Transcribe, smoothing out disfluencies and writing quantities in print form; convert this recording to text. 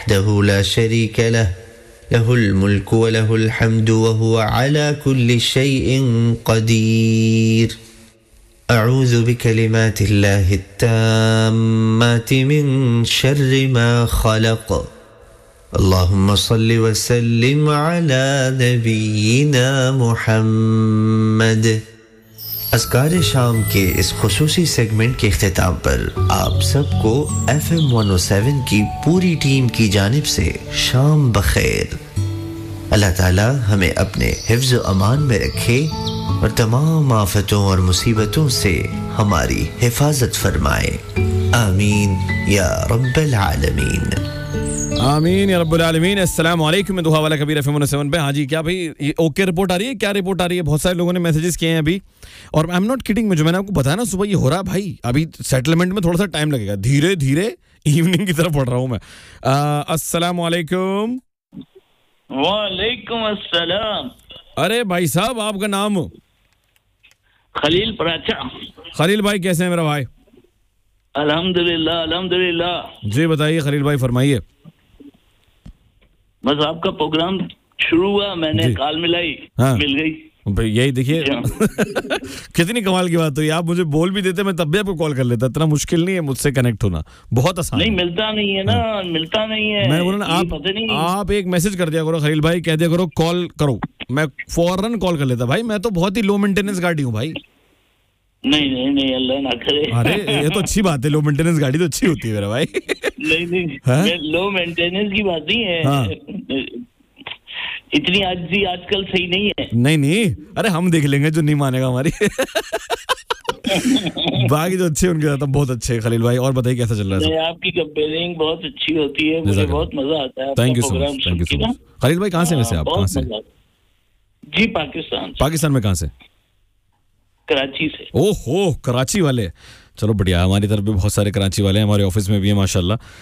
वहदहु ला शरीका लह लहुल मुल्कु व लहुल हम्दु व हुवा अला कुल्लि शैइन क़दीर। अऊज़ु बिकलिमातिल्लाहि त्ताम्माति मिन शर्रि मा खलक़। अल्लाहुम्मा सल्लि व सल्लिम अला नबिय्यिना मुहम्मद। अज़कार शाम के इस खुसूसी सेगमेंट के इख्तिताम पर आप सबको FM 107 की पूरी टीम की जानिब से शाम बखैर। अल्लाह ताला हमें अपने हिफ्ज़ व अमान में रखे और तमाम आफतों और मुसीबतों से हमारी हिफाजत फरमाए। आमीन या रब्बल आलमीन। आमीन या रब्बुल आलमीन। अस्सलामु अलैकुम। दुआ वाला कबीर FM 107 पे। हाँ जी, क्या भाई ये ओके रिपोर्ट आ रही है? क्या रिपोर्ट आ रही है? बहुत सारे लोगों ने मैसेजेस किए हैं अभी, और आई एम नॉट किडिंग में, जो मैंने आपको बताया ना सुबह ये हो रहा है भाई। अभी सेटलमेंट में थोड़ा सा टाइम लगेगा, धीरे धीरे इवनिंग की तरफ बढ़ रहा हूँ मैं। अस्सलामु अलैकुम। वालेकुम अस्सलाम। अरे भाई साहब, आपका नाम? खलील पराचा। खलील भाई कैसे हैं मेरा भाई? अल्हम्दुलिल्लाह अल्हम्दुलिल्लाह। जी बताइए खलील भाई, फरमाइए। बस आपका प्रोग्राम शुरू हुआ, मैंने कॉल मिलाई। हाँ। मिल गई भाई, यही देखिए कितनी कमाल की बात हुई। आप मुझे बोल भी देते, मैं तब भी आपको कॉल कर लेता। इतना मुश्किल नहीं है मुझसे कनेक्ट होना, बहुत आसान नहीं, मिलता नहीं है ना। हाँ। मिलता नहीं है। मैं बोला ना, आप एक मैसेज कर दिया करो खलील भाई, कह दिया करो कॉल करो, मैं फौरन कॉल कर लेता। भाई मैं तो बहुत ही लो मेंटेनेंस गाड़ी हूँ भाई। नहीं नहीं नहीं, अल्लाह ना करे। अरे ये तो अच्छी बात है, लो मेंटेनेंस गाड़ी तो अच्छी होती है मेरा भाई। नहीं नहीं, लो मेंटेनेंस की बात नहीं है। हाँ। इतनी आजकल सही नहीं है। नहीं नहीं, अरे हम देख लेंगे, जो नहीं मानेगा हमारी। बाकी जो अच्छे उनके साथ बहुत अच्छे। खलील भाई और बताइए कैसा चल रहा है? आपकी कंपेयरिंग बहुत अच्छी होती है, मुझे बहुत मजा आता है। Thank you so much, thank you so much. Khalil भाई कहाँ से वैसे आप? कहाँ से? जी पाकिस्तान। पाकिस्तान में कहाँ से? कराची से। ओहो, कराची वाले, चलो बढ़िया। हमारी तरफ भी बहुत सारे कराची वाले हैं, हमारे ऑफिस में भी है माशाल्लाह।